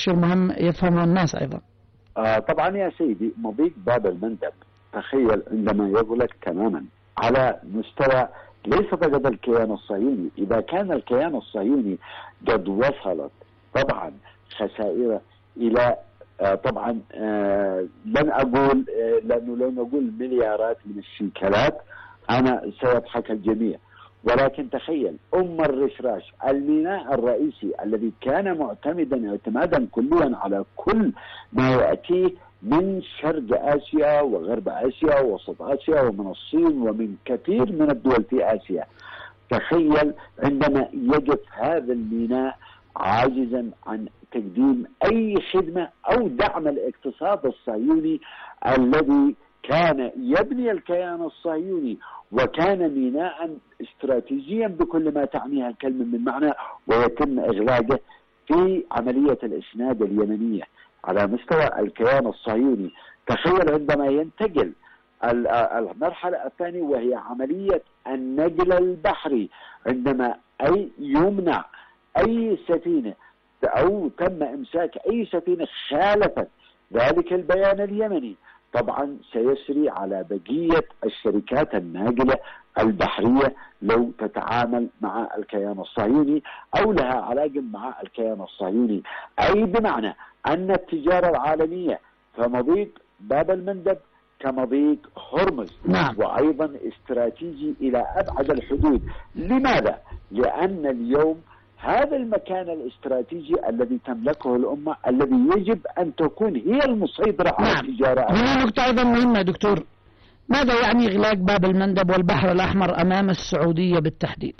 مؤشر مهم يفهمه الناس أيضا. طبعا يا سيدي، مضيق باب المندب تخيل عندما يغلق تماما على مستوى ليس فقط الكيان الصهيوني. إذا كان الكيان الصهيوني قد وصلت طبعا خسائره إلى طبعا لن أقول لأنه لو نقول مليارات من الشيكلات أنا سيضحك الجميع، ولكن تخيل الرشراش الميناء الرئيسي الذي كان معتمدا اعتمادا كليا على كل ما يأتيه من شرق آسيا وغرب آسيا ووسط آسيا ومن الصين ومن كثير من الدول في آسيا. تخيل عندما يقف هذا الميناء عاجزا عن تقديم أي خدمة أو دعم الاقتصاد الصهيوني الذي كان يبني الكيان الصهيوني، وكان ميناء استراتيجيا بكل ما تعنيها الكلمة من معنى، ويتم إغلاقه في عملية الإسناد اليمنية على مستوى الكيان الصهيوني. تخيل عندما ينتقل المرحلة الثانية وهي عملية النقل البحري، عندما يمنع أي سفينة أو تم إمساك أي سفينة خالفت ذلك البيان اليمني، طبعا سيسري على بقية الشركات الناقلة البحرية لو تتعامل مع الكيان الصهيوني أو لها علاقة مع الكيان الصهيوني، أي بمعنى أن التجارة العالمية فمضيق باب المندب كمضيق هرمز. نعم. وأيضا استراتيجي إلى أبعد الحدود. لماذا؟ لأن اليوم هذا المكان الاستراتيجي الذي تملكه الأمة الذي يجب أن تكون هي المسيطرة على التجارة. هنا نقطة أيضا مهمة دكتور، ماذا يعني إغلاق باب المندب والبحر الأحمر أمام السعودية بالتحديد؟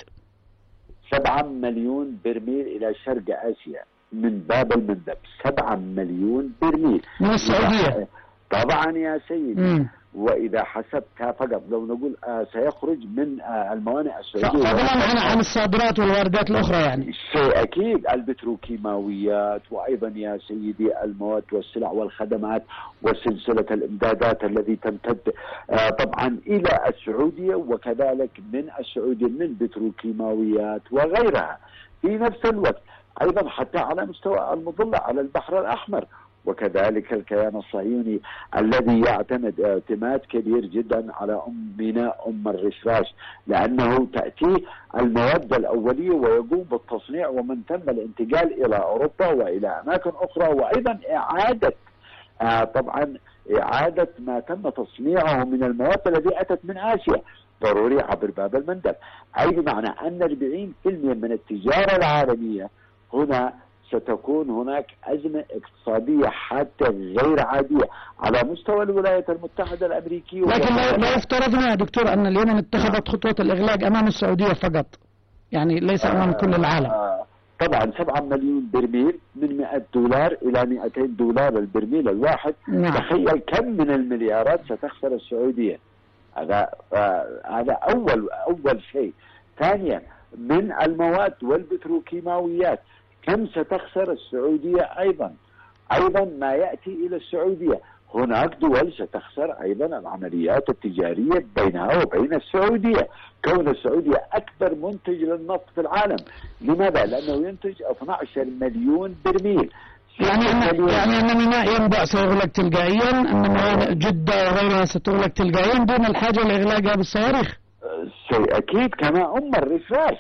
7 مليون برميل إلى شرق آسيا من باب المندب، 7 مليون برميل من السعودية. طبعا يا سيدي. وإذا حسبتها فقط لو نقول سيخرج من الموانئ السعودية فضلا عن الصادرات والواردات الأخرى، يعني شيء أكيد البتروكيماويات، وأيضا يا سيدي المواد والسلع والخدمات وسلسلة الإمدادات التي تمتد طبعا إلى السعودية، وكذلك من السعودية من بتروكيماويات وغيرها. في نفس الوقت أيضا حتى على مستوى المظلة على البحر الأحمر، وكذلك الكيان الصهيوني الذي يعتمد اعتماد كبير جدا على ميناء الرشراش، لأنه تأتيه المواد الأولية ويقوم بالتصنيع ومن ثم الانتقال إلى أوروبا وإلى أماكن أخرى، وأيضا طبعا إعادة ما تم تصنيعه من المواد التي أتت من آسيا ضروري عبر باب المندب، أي بمعنى أن 40% من التجارة العالمية هنا ستكون هناك أزمة اقتصادية حتى غير عادية على مستوى الولايات المتحدة الأمريكية. لكن لو افترضنا يا دكتور أن اليمن اتخذت خطوة الإغلاق أمام السعودية فقط، يعني ليس أمام كل العالم. طبعا 7 مليون برميل من $100 إلى $200 البرميل الواحد. نعم. تخيل كم من المليارات ستخسر السعودية. هذا أول شيء. ثانيا من المواد والبتروكيماويات كم ستخسر السعودية أيضا ما يأتي إلى السعودية. هناك دول ستخسر أيضا العمليات التجارية بينها وبين السعودية، كون السعودية أكبر منتج للنفط في العالم. لماذا؟ لأنه ينتج 12 مليون برميل. يعني أن ميناء ينبع سيغلق تلقائيا، أن موانئ جدة وغيرها ستغلق تلقائيا دون الحاجة لإغلاقها بالصواريخ. شيء أكيد كما الرشراش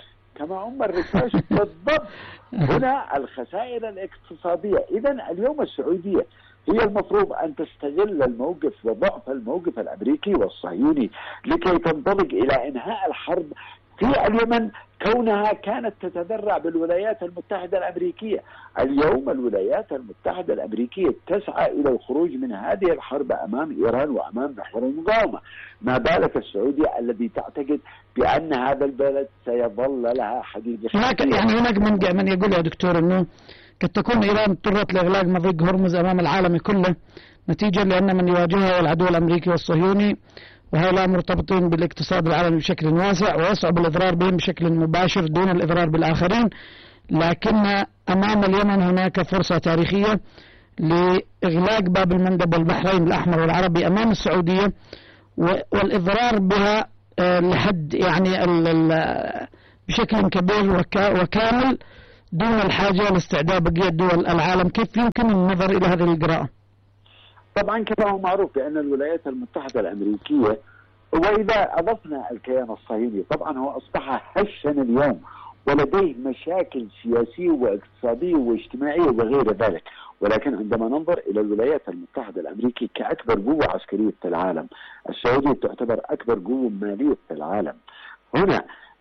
بالضبط. هنا الخسائر الاقتصادية. إذن اليوم السعودية هي المفروض أن تستغل الموقف وضعف الموقف الأمريكي والصهيوني لكي تنطلق إلى إنهاء الحرب في اليمن، كونها كانت تتذرع بالولايات المتحدة الأمريكية. اليوم الولايات المتحدة الأمريكية تسعى إلى الخروج من هذه الحرب أمام إيران وأمام محور المقاومة، ما بالك السعودية الذي تعتقد بأن هذا البلد سيظل لها حديد. هناك من يقول يا دكتور أنه قد تكون إيران اضطرت لإغلاق مضيق هرمز أمام العالم كله نتيجة لأن من يواجهها العدو الأمريكي والصهيوني، وهؤلاء مرتبطين بالاقتصاد العالمي بشكل واسع ويصعب الإضرار بهم بشكل مباشر دون الإضرار بالآخرين. لكن أمام اليمن هناك فرصة تاريخية لإغلاق باب المندب والبحرين الأحمر والعربي أمام السعودية والإضرار بها لحد يعني بشكل كبير وكامل دون الحاجة لاستعداد بقية دول العالم. كيف يمكن النظر إلى هذه القراءة؟ طبعا كما هو معروف بأن الولايات المتحدة الأمريكية، وإذا أضفنا الكيان الصهيوني، طبعا هو أصبح هشا اليوم ولديه مشاكل سياسية واقتصادية واجتماعية وغير ذلك، ولكن عندما ننظر إلى الولايات المتحدة الأمريكية كأكبر قوة عسكرية في العالم، السعودية تعتبر أكبر قوة مالية في العالم. هنا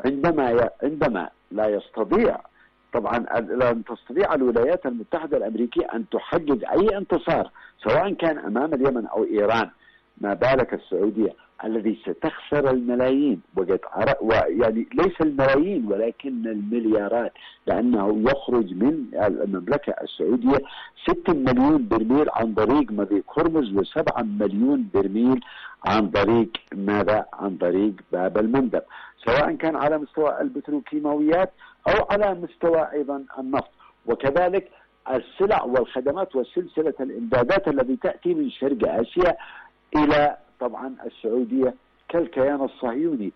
عندما لا يستطيع، طبعا لن تستطيع الولايات المتحدة الأمريكية أن تحقق أي انتصار سواء كان أمام اليمن أو إيران، ما بالك السعودية الذي ستخسر الملايين، يعني ليس الملايين ولكن المليارات، لأنه يخرج من المملكة السعودية 6 مليون برميل عن طريق مضيق هرمز و7 مليون برميل عن طريق ماذا؟ عن طريق باب المندب، سواء كان على مستوى البتروكيماويات أو على مستوى أيضا النفط، وكذلك السلع والخدمات وسلسلة الإمدادات التي تأتي من شرق آسيا إلى طبعا السعودية كالكيان الصهيوني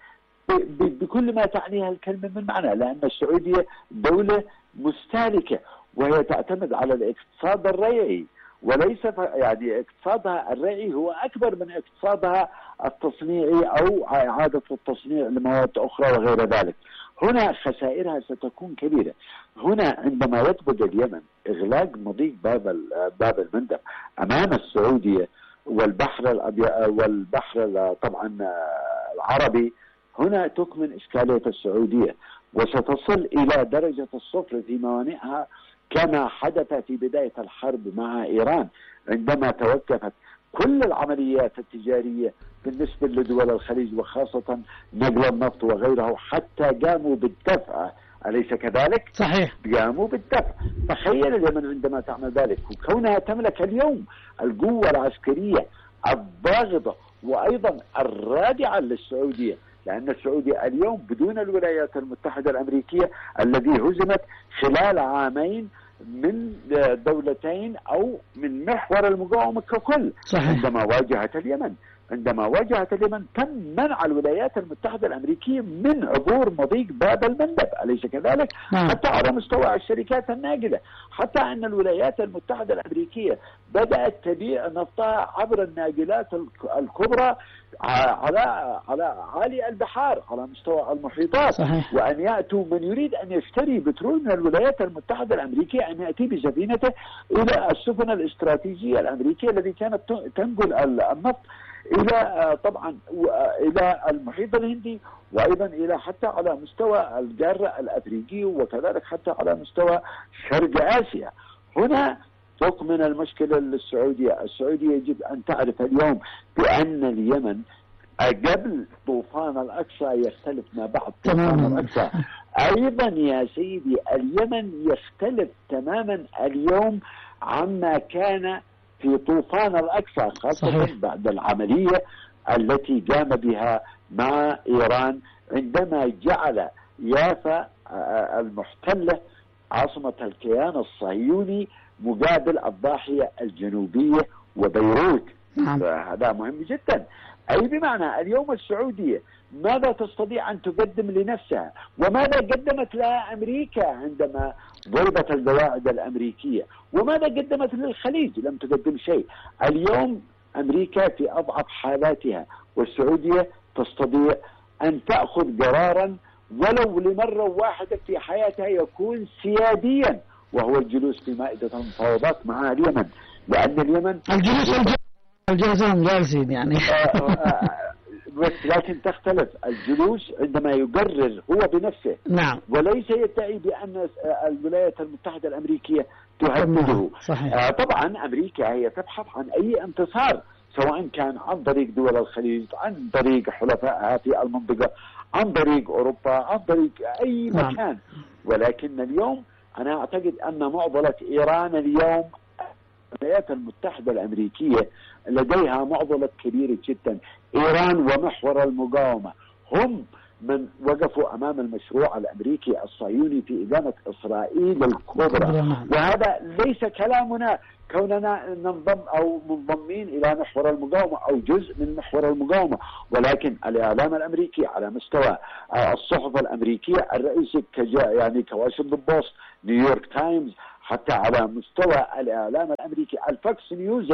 بكل ما تعنيها الكلمة من معنى، لأن السعودية دولة مستهلكة وهي تعتمد على الاقتصاد الريعي، وليس يعني اقتصادها الريعي هو أكبر من اقتصادها التصنيعي أو إعادة التصنيع لمواد أخرى وغير ذلك. هنا خسائرها ستكون كبيرة. هنا عندما يطلب اليمن إغلاق مضيق باب المندب أمام السعودية والبحر الأبيض والبحر طبعا العربي، هنا تكمن إشكالية السعودية وستصل إلى درجة الصفر في موانئها كما حدث في بداية الحرب مع إيران عندما توقفت كل العمليات التجارية بالنسبة لدول الخليج وخاصة نقل النفط وغيره، حتى قاموا بالدفع، أليس كذلك؟ صحيح. قاموا بالدفع. تخيل اليمن عندما تعمل ذلك وكونها تملك اليوم القوة العسكرية الضاغطة وأيضا الرادعة للسعودية، لأن السعودية اليوم بدون الولايات المتحدة الأمريكية الذي هزمت خلال عامين من دولتين أو من محور المقاومة ككل. صحيح. عندما واجهت اليمن تم منع الولايات المتحدة الأمريكية من عبور مضيق باب المندب، أليس كذلك؟ حتى على مستوى الشركات الناقلة، حتى أن الولايات المتحدة الأمريكية بدأت تبيع نفطها عبر الناقلات الكبرى على عالي البحار على مستوى المحيطات. صحيح. وأن يأتوا من يريد أن يشتري بترول من الولايات المتحدة الأمريكية أن يأتي بسفينته إلى السفن الاستراتيجية الأمريكية التي كانت تنقل النفط إلى طبعا إلى المحيط الهندي، وأيضا إلى حتى على مستوى القارة الأفريقية، وكذلك حتى على مستوى شرق آسيا. هنا تكمن المشكلة للسعودية. السعودية يجب أن تعرف اليوم بأن اليمن قبل طوفان الأقصى يختلف ما بعد طوفان الأقصى. أيضا يا سيدي اليمن يختلف تماما اليوم عما كان في طوفان الأقصى، خاصة صحيح. بعد العملية التي قام بها مع إيران عندما جعل يافا المحتلة عاصمة الكيان الصهيوني مقابل الضاحية الجنوبية وبيروت. هذا مهم جدا. أي بمعنى اليوم السعودية ماذا تستطيع أن تقدم لنفسها وماذا قدمت لها أمريكا عندما ضربت القواعد الأمريكية، وماذا قدمت للخليج؟ لم تقدم شيء. اليوم أمريكا في أضعف حالاتها، والسعودية تستطيع أن تأخذ قرارا ولو لمرة واحدة في حياتها يكون سياديا، وهو الجلوس في مائدة المفاوضات مع اليمن، لأن اليمن الجلسة جالسين يعني لكن تختلف الجلوس عندما يقرر هو بنفسه. نعم. وليس يدعي بأن الولايات المتحدة الأمريكية تهدده. صحيح. طبعا أمريكا هي تبحث عن أي انتصار، سواء كان عن طريق دول الخليج، عن طريق حلفائها في المنطقة، عن طريق أوروبا، عن طريق أي مكان. ولكن اليوم أنا أعتقد أن معضلة إيران اليوم الولايات المتحدة الأمريكية لديها معضلة كبيرة جدا. إيران ومحور المقاومة هم من وقفوا أمام المشروع الأمريكي الصهيوني في إدانة إسرائيل الكبرى. وهذا ليس كلامنا كوننا ننضم أو منضمين إلى محور المقاومة أو جزء من محور المقاومة، ولكن الإعلام الأمريكي على مستوى الصحف الأمريكية الرئيسي يعني كواشنطن بوست، نيويورك تايمز، حتى على مستوى الإعلام الأمريكي الفوكس نيوز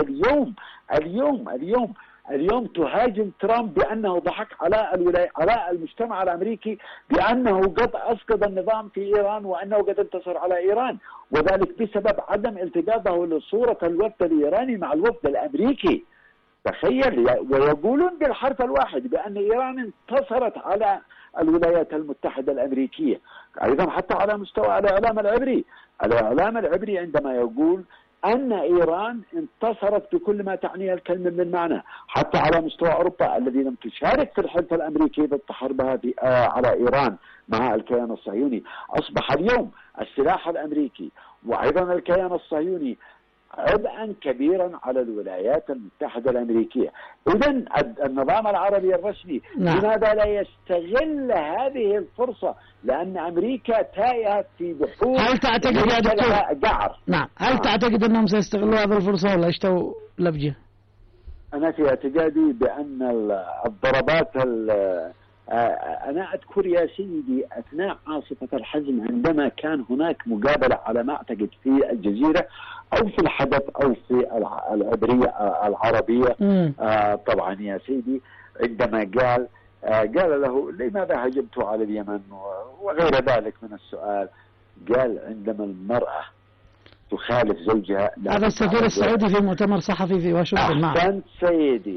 اليوم تهاجم ترامب بأنه ضحك على المجتمع الأمريكي بأنه قد أسقط النظام في إيران وأنه قد انتصر على إيران، وذلك بسبب عدم التقاطه لصورة الوفد الإيراني مع الوفد الأمريكي. تخيل، ويقولون بالحرف الواحد بأن إيران انتصرت على الولايات المتحدة الأمريكية. أيضا حتى على مستوى الإعلام العبري عندما يقول أن إيران انتصرت بكل ما تعنيه الكلمة من معنى، حتى على مستوى أوروبا الذي لم تشارك في الحلف الأمريكي ضد حربها على إيران مع الكيان الصهيوني، أصبح اليوم السلاح الأمريكي وأيضا الكيان الصهيوني عبئا كبيرا على الولايات المتحدة الأمريكية. إذن النظام العربي الرسمي لماذا لا يستغل هذه الفرصة؟ لأن أمريكا تائهة في بحور. هل تعتقد يا دكتور هل تعتقد أنهم سيستغلوا هذه الفرصة ولا يشتوا لبجة؟ أنا في اعتقادي بأن الضربات أنا أذكر يا سيدي أثناء عاصفة الحزم عندما كان هناك مقابلة على ما أعتقد في الجزيرة أو في الحدث أو في العربية طبعا يا سيدي، عندما قال له لماذا هجمت على اليمن وغير ذلك من السؤال، قال عندما المرأة تخالف زوجها. هذا السفير السعودي في مؤتمر صحفي في واشنطن. أحسنت سيدي.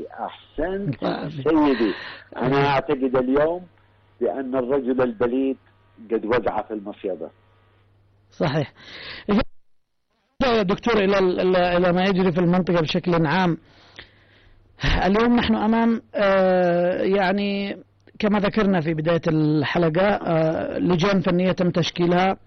أنا أعتقد اليوم بأن الرجل البليد قد وقع في المصيدة. صحيح. يا دكتور إلى ما يجري في المنطقة بشكل عام، اليوم نحن أمام يعني كما ذكرنا في بداية الحلقة لجان فنية تم تشكيلها،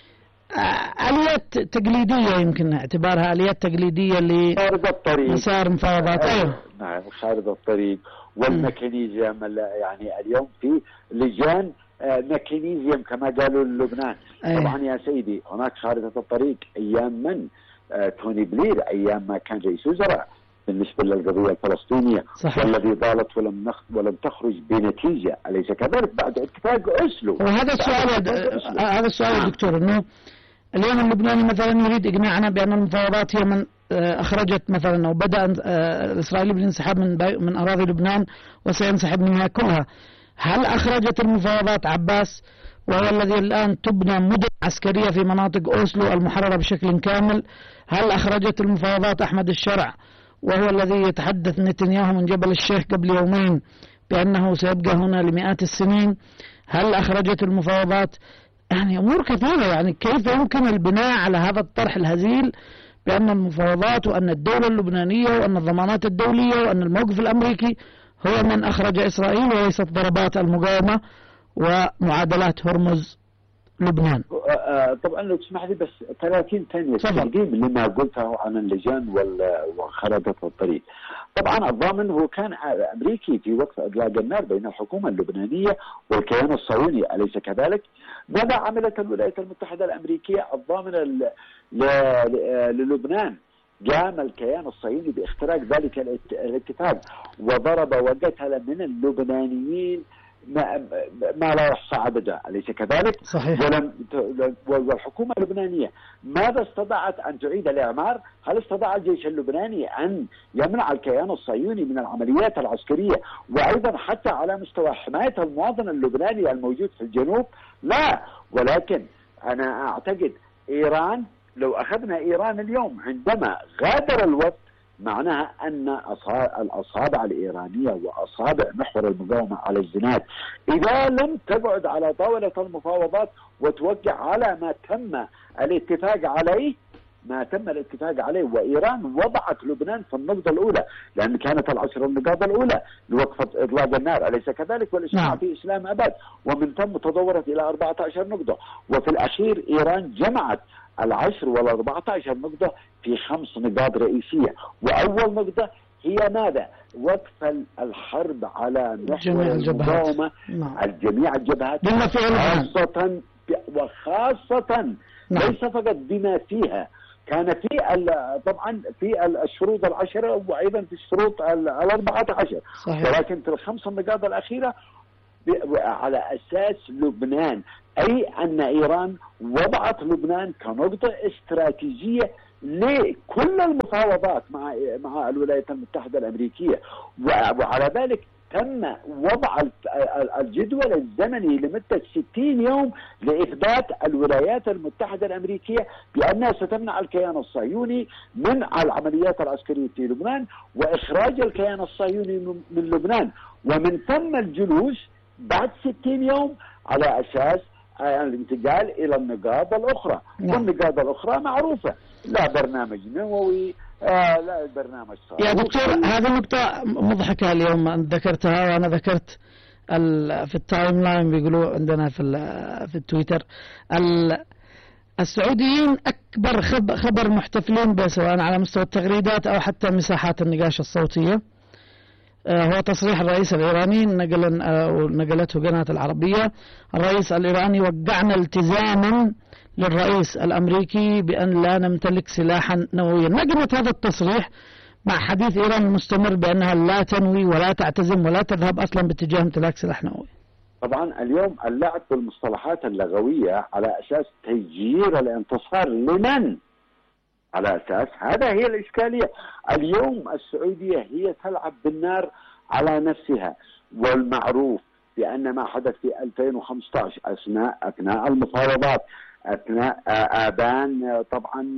آليات تقليدية يمكن اعتبارها آليات تقليدية لمسار مفاوضات. نعم، خارج الطريق والميكانيزيوم. يعني اليوم في لجان ميكانيزيوم كما قالوا لبنان. طبعا يا سيدي هناك خارطة الطريق أيام من توني بلير، أيام ما كان رئيس وزراء بالنسبة للقضية الفلسطينية، والذي ضالت ولم تخرج بنتيجة، أليس كذلك بعد اتفاق أوسلو؟ وهذا السؤال يا دكتور، أنه اليوم اللبناني مثلا يريد إقناعنا بأن المفاوضات هي من أخرجت مثلا أو بدأ الإسرائيلي بالانسحاب من أراضي لبنان وسينسحب منها كلها. هل أخرجت المفاوضات عباس وهو الذي الآن تبنى مدن عسكرية في مناطق أوسلو المحررة بشكل كامل؟ هل أخرجت المفاوضات أحمد الشرع وهو الذي يتحدث نتنياهو من جبل الشيخ قبل يومين بأنه سيبقى هنا لمئات السنين؟ هل أخرجت المفاوضات يعني أمور كثيرة؟ يعني كيف يمكن البناء على هذا الطرح الهزيل بأن المفاوضات وأن الدولة اللبنانية وأن الضمانات الدولية وأن الموقف الأمريكي هو من أخرج إسرائيل وليست ضربات المقاومة ومعادلات هرمز لبنان؟ طبعا لو تسمح لي بس 30 ثانية تقديم لما قلته عن اللجان وخريطة الطريق. طبعا الضامن هو كان أمريكي في وقت إطلاق النار بين الحكومة اللبنانية والكيان الصهيوني، أليس كذلك؟ ماذا عملت الولايات المتحدة الأمريكية الضامنة للبنان؟ قام الكيان الصهيوني باختراق ذلك الاتفاق وضرب وقتل من اللبنانيين ما لا يحصى عددا، أليس كذلك؟ صحيح. والحكومة اللبنانية ماذا استطاعت أن تعيد الإعمار؟ هل استطاع الجيش اللبناني أن يمنع الكيان الصهيوني من العمليات العسكرية وأيضا حتى على مستوى حماية المواطن اللبناني الموجود في الجنوب؟ لا. ولكن أنا أعتقد إيران، لو أخذنا إيران اليوم عندما غادر الوفد، معناها أن الأصابع الإيرانية وأصابع محور المقاومة على الزناد إذا لم تقعد على طاولة المفاوضات وتوقع على ما تم الاتفاق عليه، وإيران وضعت لبنان في النقطة الأولى، لأن كانت العشر النقاط الأولى لوقف إطلاق النار، أليس كذلك؟ والاجتماع في إسلام أبد، ومن ثم تدورت إلى 14 نقطة، وفي الأخير إيران جمعت 10 وال14 نقطة في 5 نقاط رئيسية، وأول نقطة هي ماذا؟ وقف الحرب على محور جميع الجبهات. المقاومة، جميع الجبهات، وخاصة ليس فقط بما فيها. كان في طبعا في الشروط 10 وأيضا في الشروط 14، ولكن في ال5 نقاط الأخيرة على أساس لبنان، أي أن إيران وضعت لبنان كنقطة استراتيجية لكل المفاوضات مع الولايات المتحدة الأمريكية. وعلى ذلك تم وضع الجدول الزمني لمدة 60 يوم لإثبات الولايات المتحدة الأمريكية بأنها ستمنع الكيان الصهيوني من العمليات العسكرية في لبنان وإخراج الكيان الصهيوني من لبنان، ومن ثم الجلوس بعد 60 يوم على أساس الانتقال إلى النقاط الأخرى. والنقاط الأخرى معروفة، لا برنامج نووي، لا برنامج صاروخي. يا دكتور، هذه نقطة مضحكة اليوم أنت ذكرتها، وأنا ذكرت في التايم لاين بيقولوا عندنا في التويتر السعوديين أكبر خبر محتفلين به سواء على مستوى التغريدات أو حتى مساحات النقاش الصوتية. هو تصريح الرئيس الإيراني نقلته قناة العربية. الرئيس الإيراني: وقعنا التزاما للرئيس الأمريكي بأن لا نمتلك سلاحا نوويا. ما قيمة هذا التصريح مع حديث إيران المستمر بأنها لا تنوي ولا تعتزم ولا تذهب أصلا باتجاه امتلاك سلاح نووي؟ طبعا اليوم اللعب بالمصطلحات اللغوية على أساس تهجير الانتصار لمن؟ على أساس هذا هي الإشكالية. اليوم السعودية هي تلعب بالنار على نفسها، والمعروف بأن ما حدث في 2015 أثناء المفاوضات، أثناء آبان طبعا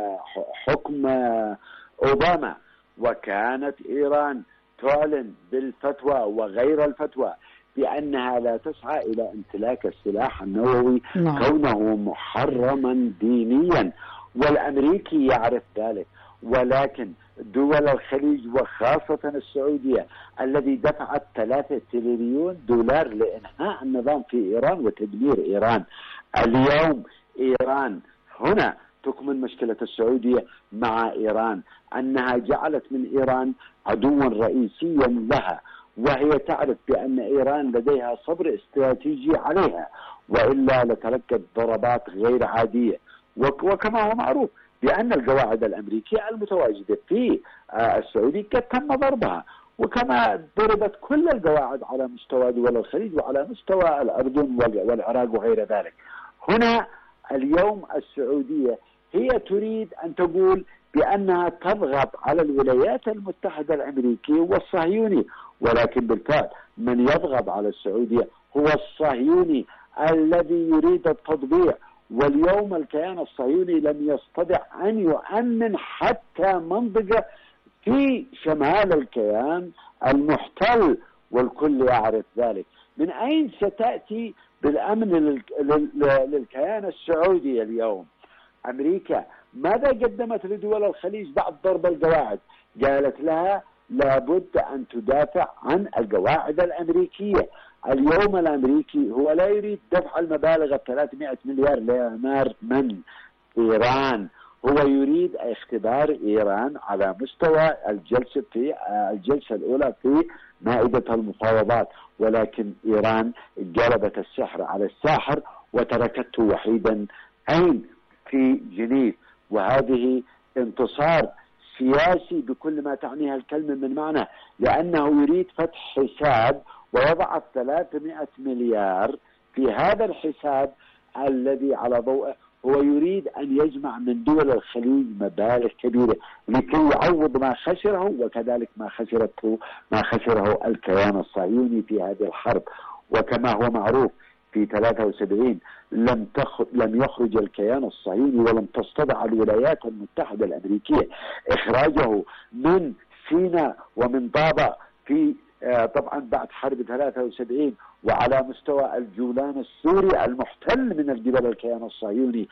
حكم أوباما، وكانت إيران تعلن بالفتوى وغير الفتوى بأنها لا تسعى إلى امتلاك السلاح النووي كونه محرما دينيا، والأمريكي يعرف ذلك. ولكن دول الخليج وخاصة السعودية الذي دفعت 3 تريليون دولار لإنهاء النظام في إيران وتدمير إيران، اليوم إيران هنا تكمن مشكلة السعودية مع إيران، أنها جعلت من إيران عدوا رئيسيا لها، وهي تعرف بأن إيران لديها صبر استراتيجي عليها، وإلا لتلقت ضربات غير عادية. وكما هو معروف بأن القواعد الأمريكية المتواجدة في السعودية قد تم ضربها، وكما ضربت كل القواعد على مستوى دول الخليج وعلى مستوى الأردن والعراق وغير ذلك. هنا اليوم السعودية هي تريد أن تقول بأنها تضغط على الولايات المتحدة الأمريكية والصهيوني، ولكن بالفعل من يضغط على السعودية هو الصهيوني الذي يريد التطبيع. واليوم الكيان الصهيوني لم يستطع أن يؤمن حتى منطقة في شمال الكيان المحتل، والكل يعرف ذلك. من أين ستأتي بالأمن للكيان السعودي اليوم؟ أمريكا ماذا قدمت لدول الخليج بعد ضرب القواعد؟ قالت لها لابد أن تدافع عن القواعد الأمريكية. اليوم الأمريكي هو لا يريد دفع المبالغ 300 مليار دولار من إيران، هو يريد اختبار إيران على مستوى الجلسة الأولى في مائدة المفاوضات، ولكن إيران قلبت السحر على الساحر وتركته وحيدا أين؟ في جنيف. وهذه انتصار سياسي بكل ما تعنيها الكلمة من معنى، لأنه يريد فتح حساب ووضع 300 مليار في هذا الحساب الذي على ضوءه هو يريد أن يجمع من دول الخليج مبالغ كبيرة لكي يعوض ما خسره، وكذلك ما خسره الكيان الصهيوني في هذه الحرب. وكما هو معروف في 73 لم يخرج الكيان الصهيوني ولم تستطع الولايات المتحدة الأمريكية إخراجه من سيناء ومن طابة في طبعا بعد حرب 73، وعلى مستوى الجولان السوري المحتل من قبل الكيان الصهيوني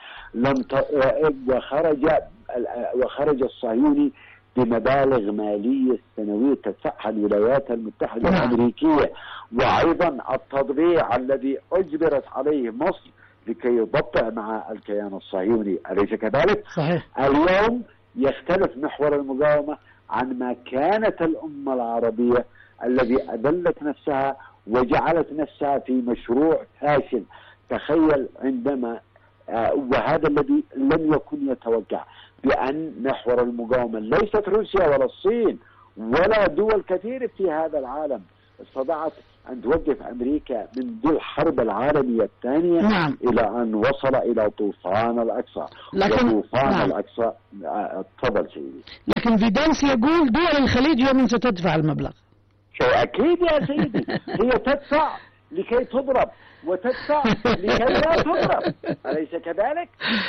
وخرج الصهيوني بمبالغ مالية سنوية تدفعها الولايات المتحدة الأمريكية، وأيضا التطبيع الذي أجبرت عليه مصر لكي يضبط مع الكيان الصهيوني، أليس كذلك؟ صحيح. اليوم يختلف محور المقاومة عن مكانة الأمة العربية الذي أذلت نفسها وجعلت نفسها في مشروع فاشل. تخيل عندما وهذا الذي لم يكن يتوقع بأن محور المقاومة ليست روسيا ولا الصين ولا دول كثيرة في هذا العالم استطاعت أن توقف أمريكا منذ الحرب العالمية الثانية نعم. إلى أن وصل إلى طوفان الأقصى. طوفان الأقصى تفضل سيدي. لكن فيدانس يقول دول الخليج يوم ستدفع المبلغ. شيء أكيد يا سيدي، هي تدفع لكي تضرب وتدفع لكي لا تضرب، أليس كذلك؟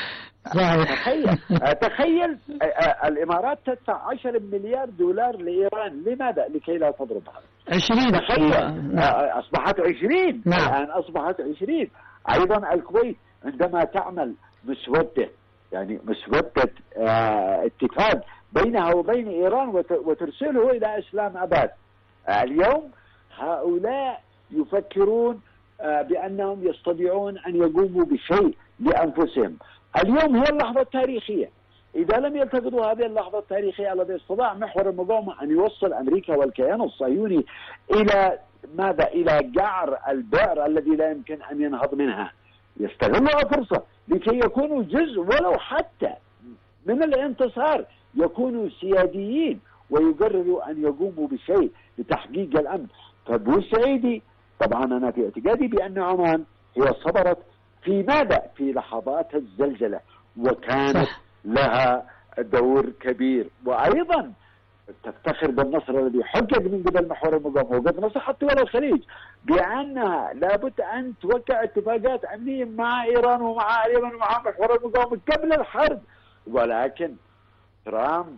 صحيح. تخيل الإمارات تدفع 10 مليار دولار لإيران، لماذا؟ لكي لا تضربها. 20. تخيل. أصبحت 20. نعم. الآن أصبحت 20. أيضا الكويت عندما تعمل مسودة، يعني مسودة اتفاق بينها وبين إيران وترسله إلى إسلام أباد. اليوم هؤلاء يفكرون بأنهم يستطيعون أن يقوموا بشيء لأنفسهم. اليوم هي اللحظة التاريخية، إذا لم يلتقطوا هذه اللحظة التاريخية التي استطاع محور المقاومة أن يوصل أمريكا والكيان الصهيوني إلى ماذا؟ إلى قعر البئر الذي لا يمكن أن ينهض منها، يستغلوا فرصة لكي يكونوا جزء ولو حتى من الانتصار، يكونوا سياديين ويقرروا أن يقوموا بشيء لتحقيق الأمن. فبورسعيدي طبعا أنا في اعتقادي بأن عمان هي صبرت في ماذا؟ في لحظات الزلزلة، وكانت لها دور كبير، وأيضا تفتخر بالنصر الذي حقق من قبل محور المقاومة، وقد نصحت دول الخليج بأنها لابد أن توقع اتفاقات أمنية مع إيران ومع اليمن ومع محور المقاومة قبل الحرب. ولكن ترامب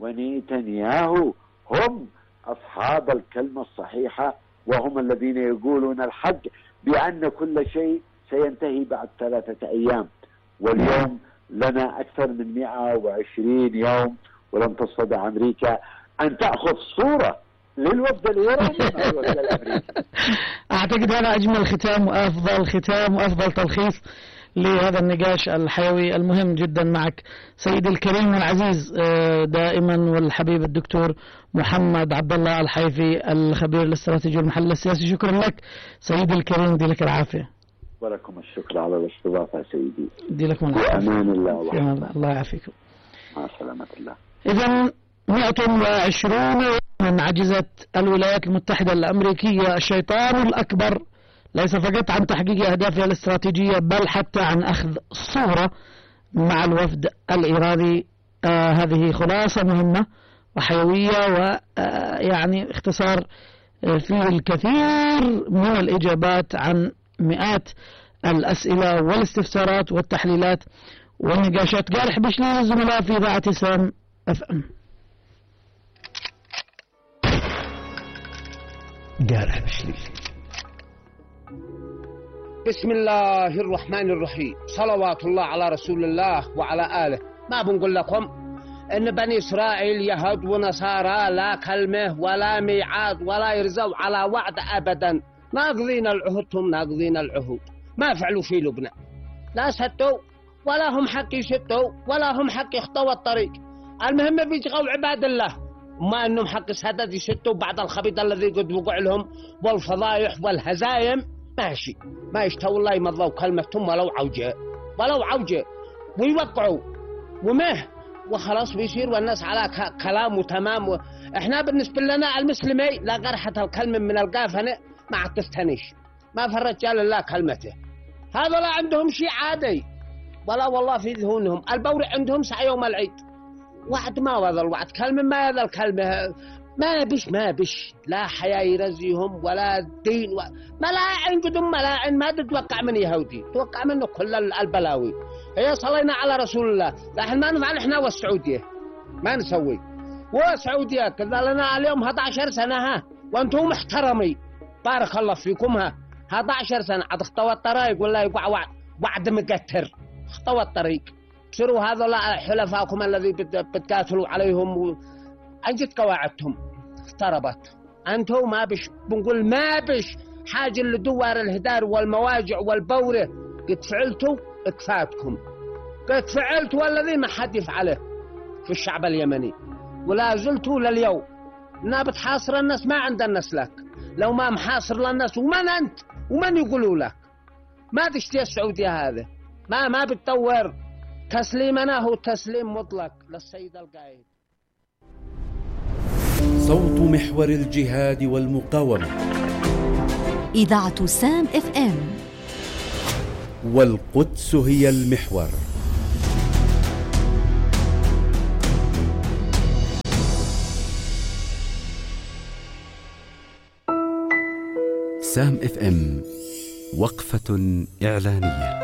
ونيتنياهو هم أصحاب الكلمة الصحيحة، وهم الذين يقولون الحق بأن كل شيء سينتهي بعد 3 أيام. واليوم لنا أكثر من 120 يوم ولم تستطع أمريكا أن تأخذ صورة للوفد الإيراني أو الوفد الأمريكي. أعتقد هذا أجمل ختام وأفضل تلخيص لهذا النقاش الحيوي المهم جدا معك سيدي الكريم والعزيز دائما والحبيب الدكتور محمد عبد الله الحيفي، الخبير الاستراتيجي والمحلل السياسي. شكرا لك سيدي الكريم، دي لك العافية. ولكم الشكر على الاستضافة سيدي. دي لكم العافية. بأمان الله. الله يعافيكم. مع سلامة الله. إذن 120 يوما عجزت الولايات المتحدة الأمريكية الشيطان الأكبر ليس فقط عن تحقيق أهدافها الاستراتيجية بل حتى عن أخذ صورة مع الوفد الإيراني. هذه خلاصة مهمة وحيوية ويعني اختصار فيه الكثير من الإجابات عن مئات الأسئلة والاستفسارات والتحليلات والنقاشات. قال بشلي الزملاء في إذاعة سام FM. قال بشلي. بسم الله الرحمن الرحيم، صلوات الله على رسول الله وعلى آله. ما بنقول لكم إن بني إسرائيل يهود ونصارى لا كلمة ولا ميعاد ولا يرزوا على وعد أبدا، ناقضين العهود، هم ناقضين العهود. ما فعلوا في لبنان، لا سدوا ولا هم حق يسدوا ولا هم حق يخطوا الطريق. المهم بيجغوا عباد الله، ما انهم حق سدد يسدوا بعد الخبيث الذي قد وقع لهم والفضايح والهزايم. ماشي، ما يشتهوا الله يمضوا كلمتهم ولو عوجة ويوقعوا ومه وخلاص بيصير والناس على كلام وتمام. احنا بالنسبة لنا المسلمي لا قرحة الكلمة من القافنة ما عتستنيش، ما في الرجال الله كلمته. هذا لا عندهم شيء عادي ولا والله في ذهونهم. البوري عندهم ساعة يوم العيد، وعد ما هذا الوعد، كلمة ما هذا الكلمة، ما بش لا حياة يرزيهم ولا دين ملاعن قدم ملاعن. ما تتوقع من يهودي، توقع منه كل البلاوي. هي صلينا على رسول الله، لكن ما نفعل احنا والسعودية، ما نسوي. والسعودية كذا لنا اليوم 11 سنة ها، وانتم محترمي بارك الله فيكم. 11 سنة عاد اخطوا الطريق ولا يقع وعد مقتر، اخطوا الطريق. بصيروا هذا حلفاءكم الذي بتقاتلوا عليهم أنجد قواعدهم اختربت. أنتم ما بش بنقول ما بش حاجة لدوار الهدار والمواجع والبورة. قد فعلتوا اكفاتكم، قد فعلتوا والذي ما حد يفعله في الشعب اليمني. ولا زلت لليوم انها بتحاصر الناس، ما عندنا سلاك. لو ما محاصر للناس ومن انت ومن يقولوا لك ما تشتي السعودية هذا، ما بتطور. تسليمنا هو تسليم مطلق للسيد القائد. صوت محور الجهاد والمقاومة، إذاعة سام اف ام، والقدس هي المحور. سام اف ام، وقفة إعلانية.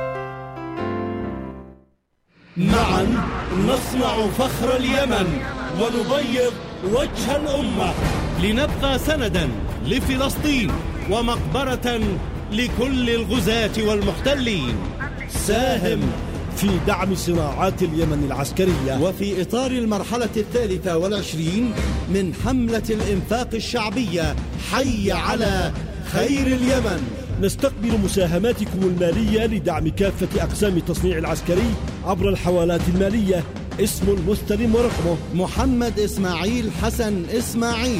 معا نصنع فخر اليمن ونبيض وجه الأمة، لنبقى سندا لفلسطين ومقبرة لكل الغزاة والمحتلين. ساهم في دعم صناعات اليمن العسكرية، وفي إطار المرحلة 23 من حملة الإنفاق الشعبية حي على خير اليمن. نستقبل مساهماتكم المالية لدعم كافة أقسام التصنيع العسكري عبر الحوالات المالية. اسم المستلم ورقمه محمد إسماعيل حسن إسماعيل،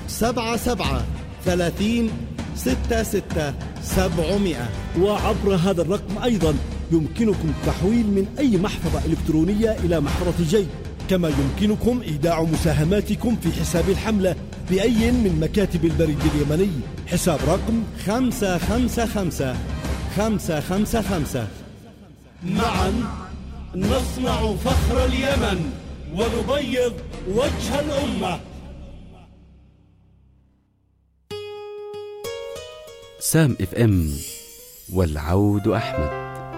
773066 وعبر هذا الرقم أيضا يمكنكم التحويل من أي محفظة إلكترونية إلى محفظة جيب، كما يمكنكم إيداع مساهماتكم في حساب الحملة بأي من مكاتب البريد اليمني. حساب رقم 555555. معا نصنع فخر اليمن ونبيض وجه الأمة. سام اف ام، والعود أحمد.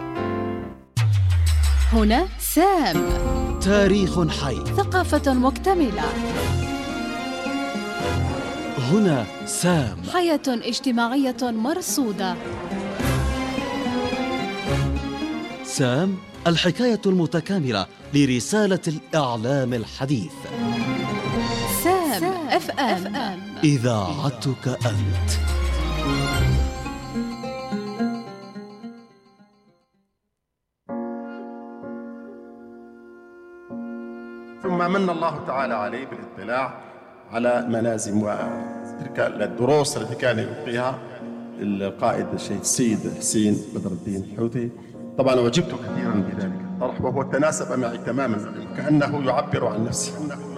هنا سام، تاريخ حي، ثقافة مكتملة. هنا سام، حياة اجتماعية مرصودة. سام، الحكاية المتكاملة لرسالة الإعلام الحديث. سام اف ام، إذاعتك أنت. ثم من الله تعالى عليه بالاطلاع على ملازم وتلك الدروس التي كان يلقيها القائد السيد حسين بدر الدين الحوثي. طبعا وجبت كثيرا بذلك الطرح، وهو تناسب معي تماما، كأنه يعبر عن نفسه.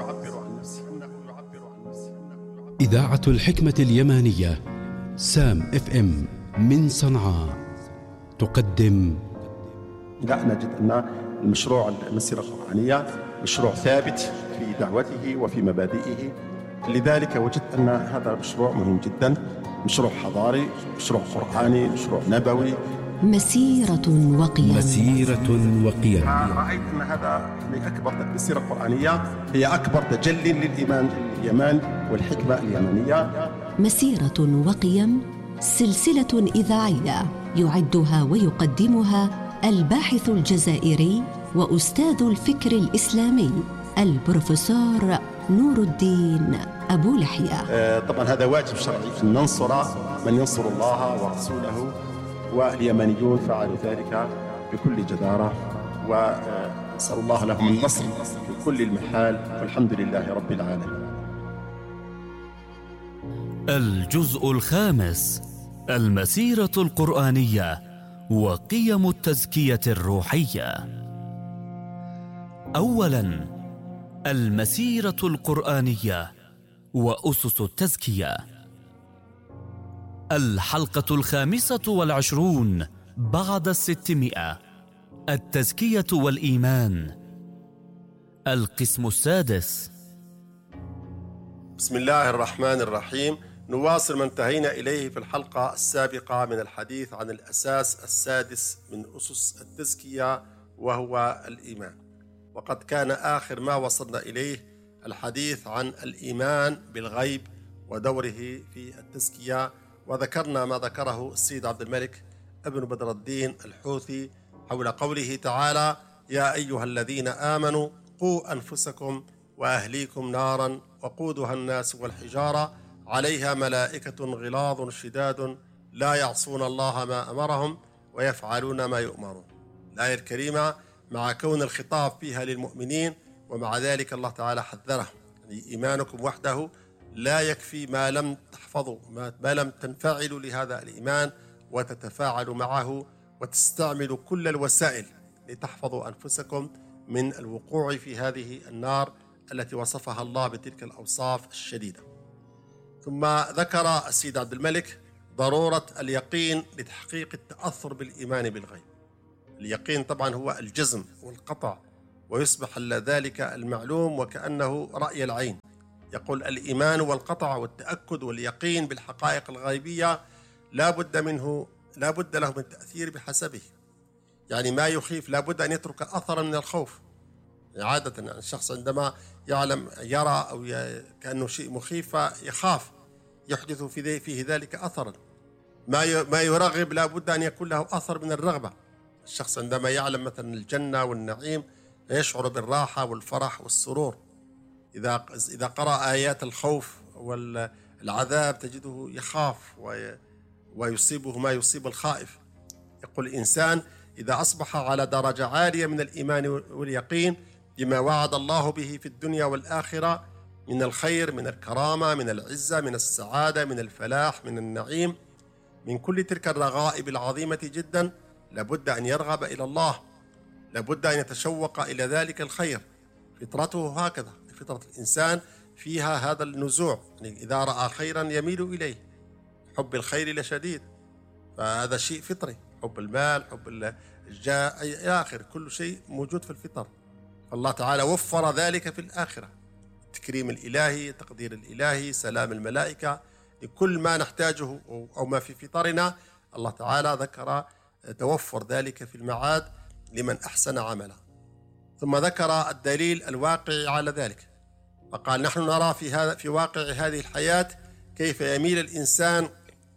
إذاعة الحكمة اليمانية سام اف ام من صنعاء تقدم. لا، نجد أن المشروع المسيرة القرآنية مشروع ثابت في دعوته وفي مبادئه، لذلك وجدت أن هذا المشروع مهم جدا، مشروع حضاري، مشروع قرآني، مشروع نبوي. مسيرة وقيم. مسيرة وقيم. رأيت أن هذا أكبر المسيرة القرآنية هي أكبر تجلي للإيمان اليماني والحكمة اليمنية. مسيرة وقيم، سلسلة إذاعية يعدها ويقدمها الباحث الجزائري وأستاذ الفكر الإسلامي البروفيسور نور الدين أبو لحية. طبعا هذا واجب شرعي أن ننصر من ينصر الله ورسوله، واليمنيون فعلوا ذلك بكل جدارة، ونسأل الله لهم النصر في كل المحال، والحمد لله رب العالمين. الجزء الخامس، المسيرة القرآنية وقيم التزكية الروحية. أولاً، المسيرة القرآنية وأسس التزكية. الحلقة 25 بعد 600، التزكية والإيمان. القسم السادس. بسم الله الرحمن الرحيم. نواصل ما انتهينا إليه في الحلقة السابقة من الحديث عن الأساس السادس من أسس التزكية، وهو الإيمان. وقد كان آخر ما وصلنا إليه الحديث عن الإيمان بالغيب ودوره في التزكية، وذكرنا ما ذكره السيد عبد الملك ابن بدر الدين الحوثي حول قوله تعالى: يا أيها الذين آمنوا قوا أنفسكم وأهليكم نارا وقودها الناس والحجارة عليها ملائكة غلاظ شداد لا يعصون الله ما أمرهم ويفعلون ما يؤمرون. الآية الكريمة مع كون الخطاب فيها للمؤمنين، ومع ذلك الله تعالى حذرهم يعني إيمانكم وحده لا يكفي ما لم تحفظوا، ما لم تنفعلوا لهذا الإيمان وتتفاعلوا معه وتستعملوا كل الوسائل لتحفظوا أنفسكم من الوقوع في هذه النار التي وصفها الله بتلك الأوصاف الشديدة. ثم ذكر السيد عبد الملك ضرورة اليقين لتحقيق التأثر بالإيمان بالغيب. اليقين طبعا هو الجزم والقطع، ويصبح ذلك المعلوم وكأنه رأي العين. يقول الإيمان والقطع والتأكد واليقين بالحقائق الغيبية لا بد له من تأثير بحسبه. يعني ما يخيف لا بد أن يترك أثرا من الخوف. عادة الشخص عندما يرى أو كأنه شيء مخيف يخاف، يحدث فيه ذلك أثرا. ما يرغب لا بد أن يكون له أثر من الرغبة. الشخص عندما يعلم مثلا الجنة والنعيم يشعر بالراحة والفرح والسرور. إذا قرأ آيات الخوف والعذاب تجده يخاف ويصيبه ما يصيب الخائف. يقول الإنسان إذا أصبح على درجة عالية من الإيمان واليقين بما وعد الله به في الدنيا والآخرة من الخير، من الكرامة، من العزة، من السعادة، من الفلاح، من النعيم، من كل تلك الرغائب العظيمة جدا، لابد أن يرغب إلى الله، لابد أن يتشوق إلى ذلك الخير. فطرته هكذا، فطرة الإنسان فيها هذا النزوع، يعني إذا رأى خيرا يميل إليه. حب الخير لشديد، فهذا شيء فطري. حب المال، حب الجاه إلى آخر، كل شيء موجود في الفطر. الله تعالى وفر ذلك في الآخرة، التكريم الإلهي، التقدير الإلهي، سلام الملائكة، لكل ما نحتاجه أو ما في فطرنا الله تعالى ذكر توفر ذلك في المعاد لمن أحسن عملا. ثم ذكر الدليل الواقعي على ذلك، فقال نحن نرى في واقع هذه الحياة كيف يميل الإنسان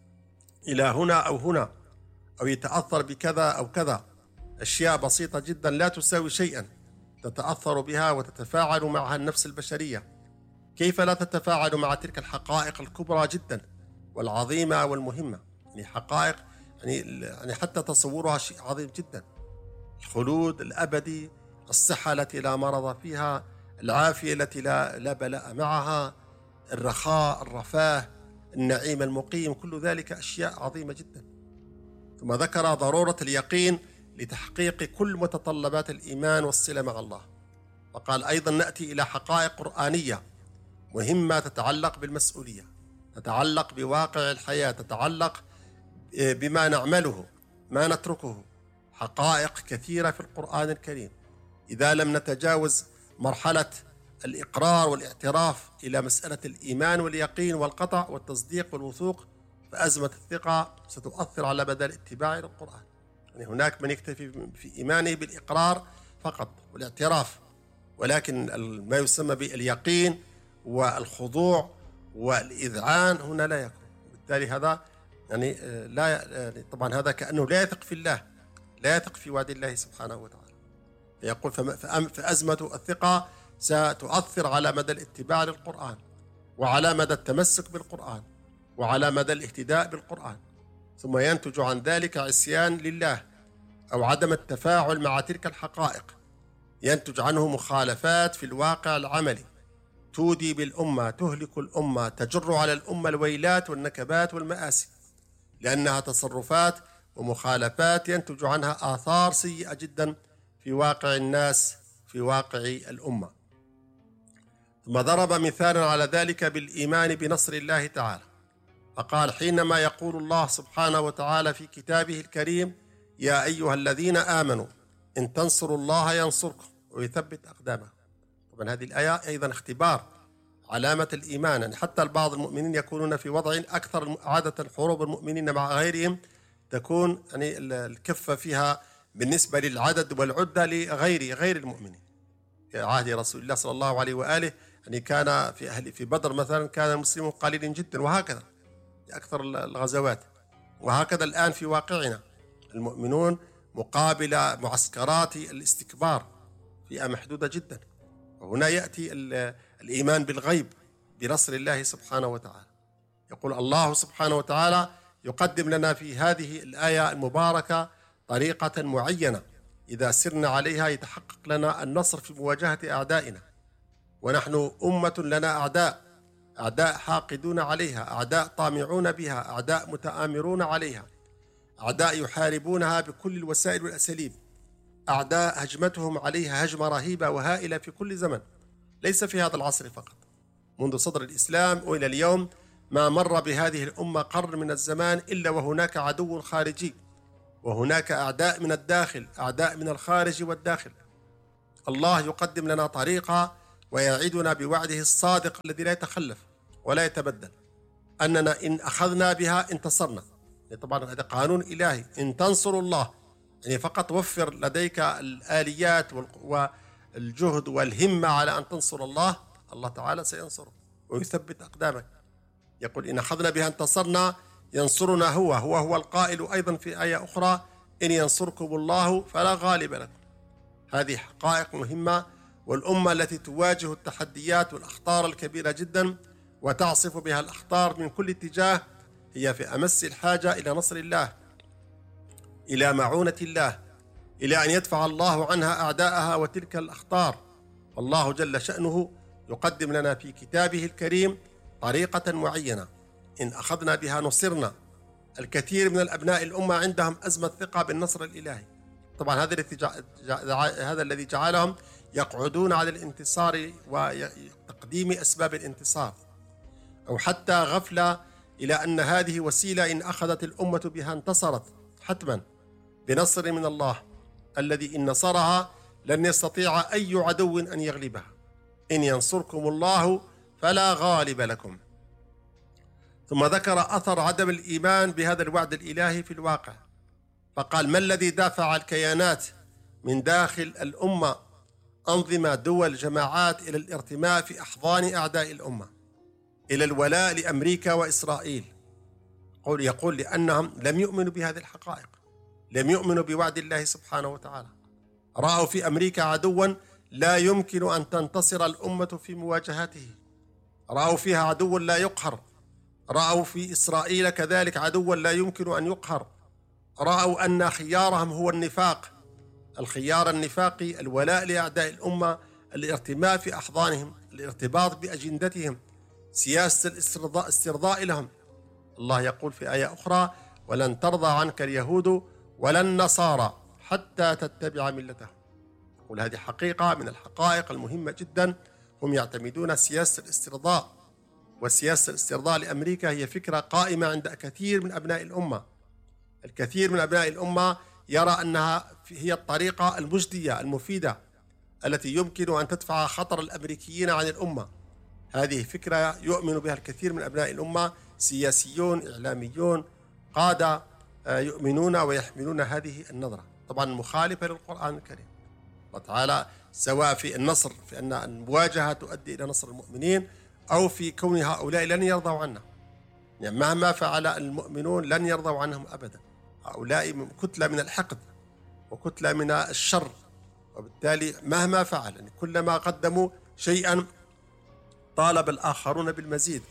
إلى هنا أو هنا، أو يتأثر بكذا أو كذا، أشياء بسيطة جدا لا تساوي شيئا تتأثر بها وتتفاعل معها النفس البشرية. كيف لا تتفاعل مع تلك الحقائق الكبرى جدا والعظيمة والمهمة؟ يعني حقائق يعني حتى تصورها شيء عظيم جدا. الخلود الأبدي، الصحة التي لا مرض فيها، العافية التي لا بلاء معها، الرخاء، الرفاه، النعيم المقيم، كل ذلك أشياء عظيمة جدا. ثم ذكر ضرورة اليقين لتحقيق كل متطلبات الإيمان والصلة مع الله. وقال أيضا نأتي إلى حقائق قرآنية مهمة تتعلق بالمسؤولية، تتعلق بواقع الحياة، تتعلق بما نعمله، ما نتركه. حقائق كثيرة في القرآن الكريم. إذا لم نتجاوز مرحلة الإقرار والاعتراف إلى مسألة الإيمان واليقين والقطع والتصديق والوثوق، فأزمة الثقة ستؤثر على مدى الاتباع للقرآن. يعني هناك من يكتفي في إيمانه بالإقرار فقط والاعتراف، ولكن ما يسمى باليقين والخضوع والإذعان هنا لا يكون. بالتالي هذا يعني طبعا هذا كأنه لا يثق في الله، لا يثق في وعد الله سبحانه وتعالى. يقول فأزمة الثقة ستؤثر على مدى الاتباع للقرآن، وعلى مدى التمسك بالقرآن، وعلى مدى الاهتداء بالقرآن. ثم ينتج عن ذلك عصيان لله أو عدم التفاعل مع تلك الحقائق، ينتج عنه مخالفات في الواقع العملي تودي بالأمة، تهلك الأمة، تجر على الأمة الويلات والنكبات والمآسي، لأنها تصرفات ومخالفات ينتج عنها آثار سيئة جدا في واقع الناس، في واقع الأمة. ثم ضرب مثالا على ذلك بالإيمان بنصر الله تعالى، فقال حينما يقول الله سبحانه وتعالى في كتابه الكريم يا أيها الذين آمنوا إن تنصروا الله ينصركم ويثبت أقدامكم. طبعا هذه الآية أيضا اختبار، علامة الإيمان. يعني حتى بعض المؤمنين يكونون في وضع أكثر، عادة حروب المؤمنين مع غيرهم تكون يعني الكفة فيها بالنسبة للعدد والعدة لغير المؤمنين. في عهد رسول الله صلى الله عليه وآله يعني كان في بدر مثلا كان المسلمون قليلين جدا، وهكذا في أكثر الغزوات، وهكذا الآن في واقعنا المؤمنون مقابل معسكرات الاستكبار فئة محدودة جدا. وهنا يأتي الإيمان بالغيب بنصر الله سبحانه وتعالى. يقول الله سبحانه وتعالى يقدم لنا في هذه الآية المباركة طريقة معينة إذا سرنا عليها يتحقق لنا النصر في مواجهة أعدائنا. ونحن أمة لنا أعداء حاقدون عليها، أعداء طامعون بها، أعداء متآمرون عليها، أعداء يحاربونها بكل الوسائل والأساليب، أعداء هجمتهم عليها هجمة رهيبة وهائلة في كل زمن، ليس في هذا العصر فقط. منذ صدر الإسلام وإلى اليوم ما مر بهذه الأمة قرن من الزمان إلا وهناك عدو خارجي، وهناك أعداء من الداخل، أعداء من الخارج والداخل. الله يقدم لنا طريقة ويعدنا بوعده الصادق الذي لا يتخلف ولا يتبدل، أننا إن أخذنا بها انتصرنا. طبعا هذا قانون إلهي، إن تنصروا الله، يعني فقط وفر لديك الآليات والجهد والهمة على أن تنصر الله، الله تعالى سينصرك ويثبت أقدامك. يقول إن أخذنا بها انتصرنا، ينصرنا هو القائل أيضا في آية أخرى: إن ينصركم الله فلا غالب لكم. هذه حقائق مهمة، والأمة التي تواجه التحديات والأخطار الكبيرة جدا وتعصف بها الأخطار من كل اتجاه هي في أمس الحاجة إلى نصر الله، إلى معونة الله، إلى أن يدفع الله عنها أعداءها وتلك الأخطار. والله جل شأنه يقدم لنا في كتابه الكريم طريقة معينة إن أخذنا بها نصرنا. الكثير من الأبناء الأمة عندهم أزمة ثقة بالنصر الإلهي. طبعا هذا الذي جعلهم يقعدون على الانتصار وتقديم أسباب الانتصار، أو حتى غفلة إلى أن هذه وسيلة إن أخذت الأمة بها انتصرت حتما بنصر من الله، الذي إن نصرها لن يستطيع أي عدو أن يغلبها. إن ينصركم الله فلا غالب لكم. ثم ذكر أثر عدم الإيمان بهذا الوعد الإلهي في الواقع، فقال: ما الذي دافع الكيانات من داخل الأمة، أنظمة، دول، جماعات، إلى الارتماء في أحضان أعداء الأمة، إلى الولاء لأمريكا وإسرائيل؟ يقول لأنهم لم يؤمنوا بهذه الحقائق، لم يؤمنوا بوعد الله سبحانه وتعالى. رأوا في أمريكا عدوا لا يمكن أن تنتصر الأمة في مواجهته، رأوا فيها عدوا لا يقهر، رأوا في إسرائيل كذلك عدوا لا يمكن أن يقهر، رأوا أن خيارهم هو النفاق، الخيار النفاقي، الولاء لأعداء الأمة، الارتماء في أحضانهم، الارتباط بأجندتهم، سياسة الاسترضاء لهم. الله يقول في آية أخرى: ولن ترضى عنك اليهود ولا النصارى حتى تتبع ملتهم. يقول هذه حقيقة من الحقائق المهمة جدا. هم يعتمدون سياسة الاسترضاء، وسياسة الاسترضاء لأمريكا هي فكرة قائمة عند كثير من أبناء الأمة. الكثير من أبناء الأمة يرى أنها هي الطريقة المجدية المفيدة التي يمكن أن تدفع خطر الأمريكيين عن الأمة. هذه فكرة يؤمن بها الكثير من أبناء الأمة، سياسيون، إعلاميون، قادة يؤمنون ويحملون هذه النظرة، طبعا مخالفة للقرآن الكريم. الله تعالى سواء في النصر، في أن المواجهة تؤدي إلى نصر المؤمنين، أو في كون هؤلاء لن يرضوا عنا، يعني مهما فعل المؤمنون لن يرضوا عنهم أبدا. هؤلاء كتلة من الحقد وكتلة من الشر، وبالتالي مهما فعل، يعني كلما قدموا شيئا طالب الآخرون بالمزيد.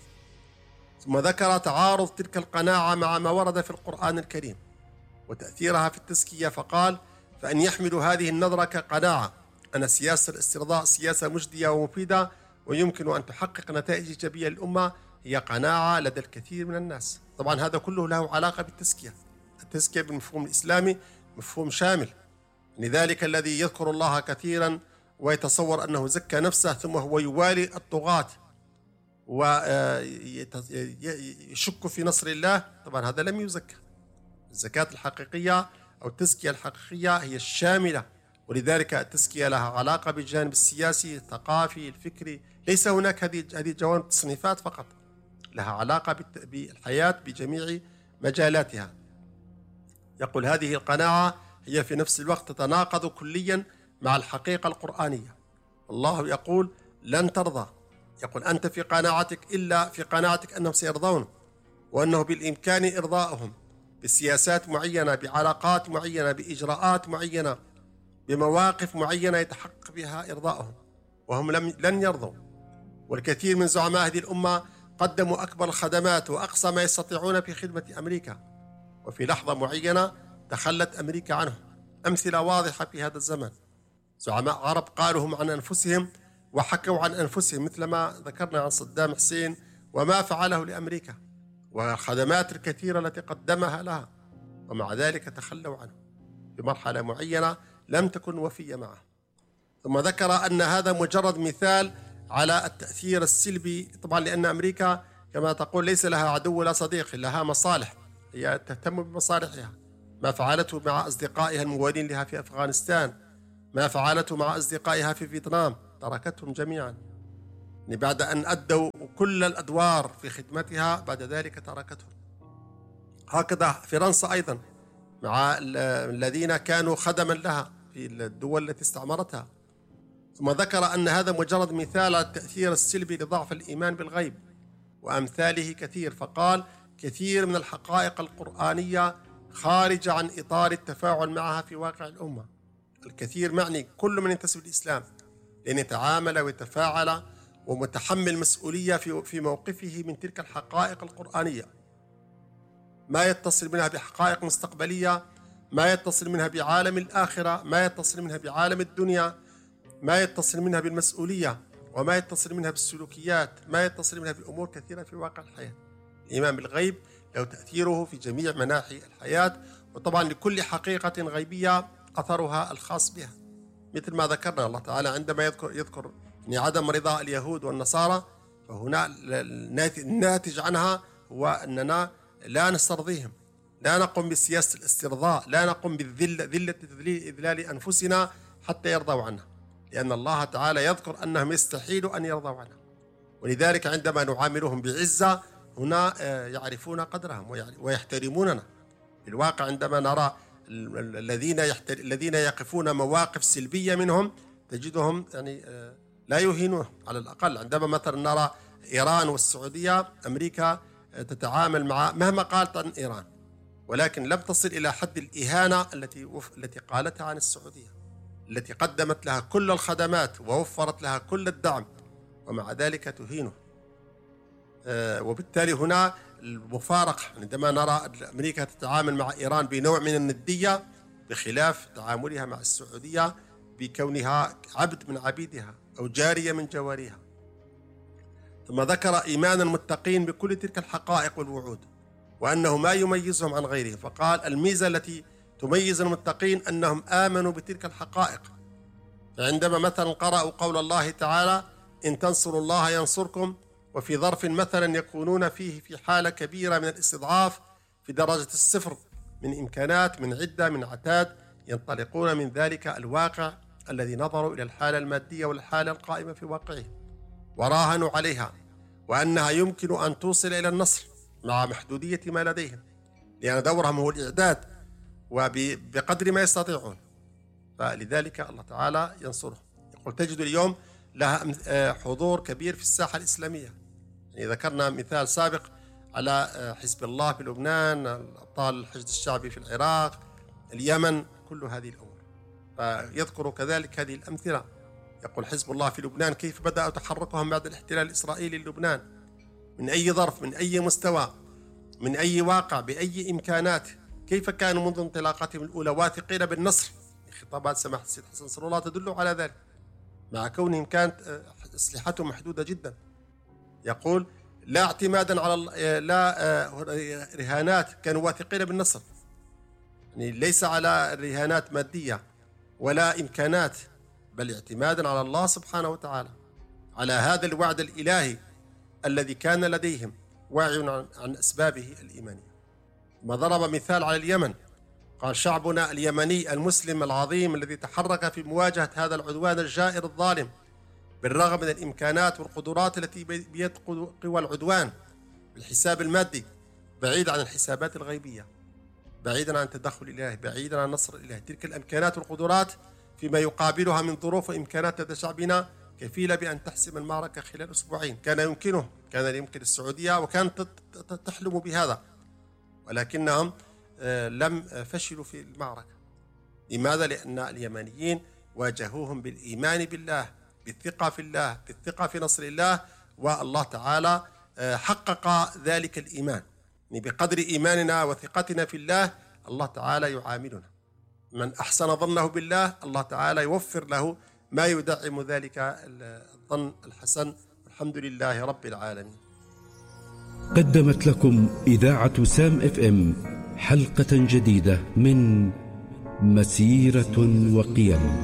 ثم ذكر تعارض تلك القناعة مع ما ورد في القرآن الكريم وتأثيرها في التزكية، فقال: فأن يحملوا هذه النظرة كقناعة أن سياسة الاسترضاء سياسة مجدية ومفيدة ويمكن أن تحقق نتائج إيجابية للأمة، هي قناعة لدى الكثير من الناس. طبعا هذا كله له علاقة بالتزكية. التزكية بالمفهوم الإسلامي مفهوم شامل، لذلك الذي يذكر الله كثيرا ويتصور أنه زكى نفسه ثم هو يوالي الطغاة ويشك في نصر الله، طبعا هذا لم يزكى. الزكاة الحقيقية أو التزكية الحقيقية هي الشاملة، ولذلك التزكية لها علاقة بالجانب السياسي، الثقافي، الفكري. ليس هناك هذه جوانب تصنيفات فقط، لها علاقة بالحياة بجميع مجالاتها. يقول هذه القناعة هي في نفس الوقت تتناقض كليا مع الحقيقة القرآنية. الله يقول: لن ترضى. يقول أنت في قناعتك أنهم سيرضون، وأنه بالإمكان إرضاءهم بسياسات معينة، بعلاقات معينة، بإجراءات معينة، بمواقف معينة يتحقق بها إرضاءهم، وهم لن يرضوا. والكثير من زعماء هذه الأمة قدموا أكبر الخدمات وأقصى ما يستطيعون في خدمة أمريكا، وفي لحظة معينة تخلت أمريكا عنهم. أمثلة واضحة في هذا الزمن. زعماء عرب قالوا هم عن أنفسهم: وحكوا عن أنفسهم مثل ما ذكرنا عن صدام حسين وما فعله لأمريكا والخدمات الكثيرة التي قدمها لها، ومع ذلك تخلوا عنه في مرحلة معينة لم تكن وفية معه. ثم ذكر أن هذا مجرد مثال على التأثير السلبي، طبعا لأن أمريكا كما تقول ليس لها عدو ولا صديق، لها مصالح، هي تهتم بمصالحها. ما فعلته مع أصدقائها الموالين لها في أفغانستان، ما فعلته مع أصدقائها في فيتنام، تركتهم جميعا بعد أن أدوا كل الأدوار في خدمتها، بعد ذلك تركتهم. هكذا فرنسا أيضا مع الذين كانوا خدما لها في الدول التي استعمرتها. ثم ذكر أن هذا مجرد مثال على التأثير السلبي لضعف الإيمان بالغيب، وأمثاله كثير، فقال كثير من الحقائق القرآنية خارجة عن إطار التفاعل معها في واقع الأمة. الكثير معني كل من ينتسب للإسلام، لأن يتعامل ويتفاعل ومتحمل مسؤولية في موقفه من تلك الحقائق القرآنية، ما يتصل منها بحقائق مستقبلية، ما يتصل منها بعالم الآخرة، ما يتصل منها بعالم الدنيا، ما يتصل منها بالمسؤولية، وما يتصل منها بالسلوكيات، ما يتصل منها بأمور كثيرة في واقع الحياة. الإيمان بالغيب له تأثيره في جميع مناحي الحياة، وطبعا لكل حقيقة غيبية أثرها الخاص بها، مثل ما ذكرنا الله تعالى عندما يذكر عدم رضا اليهود والنصارى، فهنا الناتج عنها هو أننا لا نسترضيهم، لا نقوم بسياسة الاسترضاء، لا نقوم ذلة إذلال أنفسنا حتى يرضوا عنها، لأن الله تعالى يذكر أنهم يستحيل أن يرضوا عنها. ولذلك عندما نعاملهم بعزة هنا يعرفون قدرهم ويحترموننا. في الواقع عندما نرى الذين يقفون مواقف سلبية منهم تجدهم لا يهينون. على الأقل عندما مثلا نرى إيران والسعودية، أمريكا تتعامل مع مهما قالت عن إيران، ولكن لم تصل إلى حد الإهانة التي قالتها عن السعودية، التي قدمت لها كل الخدمات ووفرت لها كل الدعم، ومع ذلك تهينه. وبالتالي هنا المفارقة عندما نرى أمريكا تتعامل مع إيران بنوع من الندية، بخلاف تعاملها مع السعودية بكونها عبد من عبيدها أو جارية من جواريها. ثم ذكر إيمان المتقين بكل تلك الحقائق والوعود، وأنه ما يميزهم عن غيرهم، فقال الميزة التي تميز المتقين أنهم آمنوا بتلك الحقائق. فعندما مثلا قرأوا قول الله تعالى إن تنصروا الله ينصركم، وفي ظرف مثلا يكونون فيه في حالة كبيرة من الاستضعاف في درجة الصفر من إمكانات، من عدة، من عتاد، ينطلقون من ذلك الواقع الذي نظروا إلى الحالة المادية والحالة القائمة في واقعه وراهنوا عليها، وأنها يمكن أن توصل إلى النصر مع محدودية ما لديهم، لأن دورهم هو الإعداد وبقدر ما يستطيعون. فلذلك الله تعالى ينصرهم. يقول تجد اليوم لها حضور كبير في الساحة الإسلامية. يعني ذكرنا مثال سابق على حزب الله في لبنان، أبطال الحشد الشعبي في العراق، اليمن، كل هذه الأمور. فيذكر كذلك هذه الأمثلة. يقول حزب الله في لبنان كيف بدأ تحركهم بعد الاحتلال الإسرائيلي للبنان، من أي ظرف، من أي مستوى، من أي واقع، بأي إمكانات، كيف كانوا منذ انطلاقتهم الأولى واثقين بالنصر. خطابات سماحة السيد حسن نصر الله تدل على ذلك، مع كونهم كانت أسلحتهم محدودة جدا. يقول لا اعتمادا على لا رهانات، كانوا واثقين بالنصر، يعني ليس على رهانات مادية ولا إمكانات، بل اعتمادا على الله سبحانه وتعالى، على هذا الوعد الإلهي الذي كان لديهم، واعي عن أسبابه الإيمانية. ما ضرب مثال على اليمن، قال شعبنا اليمني المسلم العظيم الذي تحرك في مواجهة هذا العدوان الجائر الظالم بالرغم من الإمكانات والقدرات التي بيد قوى العدوان، بالحساب المادي، بعيد عن الحسابات الغيبية، بعيدا عن التدخل الإلهي، بعيدا عن النصر الإلهي. تلك الإمكانات والقدرات فيما يقابلها من ظروف وإمكانات لدى شعبنا كفيلة بأن تحسم المعركة خلال أسبوعين. كان يمكن السعودية وكانت تحلم بهذا، ولكنهم لم فشلوا في المعركة. لماذا؟ لأن اليمنيين واجهوهم بالإيمان بالله، بالثقة في الله، بالثقة في نصر الله، والله تعالى حقق ذلك الإيمان. يعني بقدر إيماننا وثقتنا في الله، الله تعالى يعاملنا. من أحسن ظنه بالله، الله تعالى يوفر له ما يدعم ذلك الظن الحسن، والحمد لله رب العالمين. قدمت لكم إذاعة سام FM حلقة جديدة من مسيرة وقيم.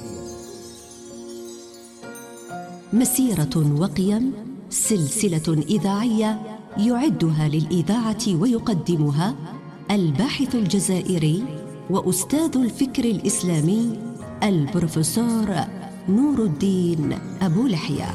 مسيرة وقيم سلسلة إذاعية يعدها للإذاعة ويقدمها الباحث الجزائري وأستاذ الفكر الإسلامي البروفيسور نور الدين أبو لحية.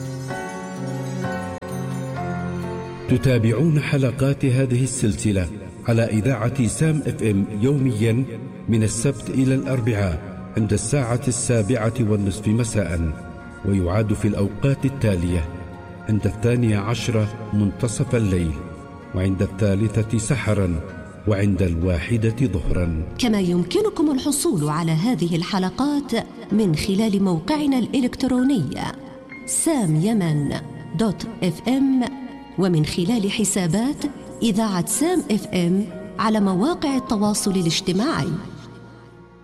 تتابعون حلقات هذه السلسلة على إذاعة سام FM يوميا من السبت إلى الأربعاء عند 7:07 مساء، ويعاد في الأوقات التالية: عند 12 منتصف الليل، وعند 3 سحرا، وعند 1 ظهرا. كما يمكنكم الحصول على هذه الحلقات من خلال موقعنا الإلكتروني samyaman.fm، ومن خلال حسابات إذاعة سام FM على مواقع التواصل الاجتماعي.